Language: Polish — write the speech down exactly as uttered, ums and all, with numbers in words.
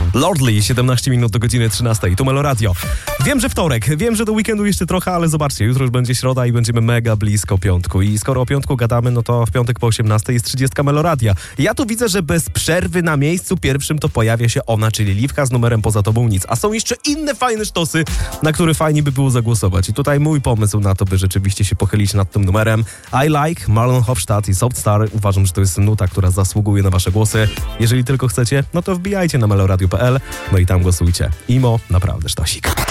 Lordly, siedemnaście minut do godziny trzynastej. Tu Melo Radio. Wiem, że wtorek, wiem, że do weekendu jeszcze trochę, ale zobaczcie, jutro już będzie środa i będziemy mega blisko piątku. I skoro o piątku gadamy, no to w piątek po osiemnastej jest trzydziestka Melo Radia. Ja tu widzę, że bez przerwy na miejscu pierwszym to pojawia się ona, czyli Liwka z numerem Poza Tobą Nic. A są jeszcze inne fajne sztosy, na które fajnie by było zagłosować. I tutaj mój pomysł na to, by rzeczywiście się pochylić nad tym numerem. I Like, Marlon Hofstadt i Soft Star. Uważam, że to jest nuta, która zasługuje na wasze głosy. Jeżeli tylko chcecie, no to wbijajcie na meloradio kropka p l, no i tam głosujcie. Imo, naprawdę sztosik.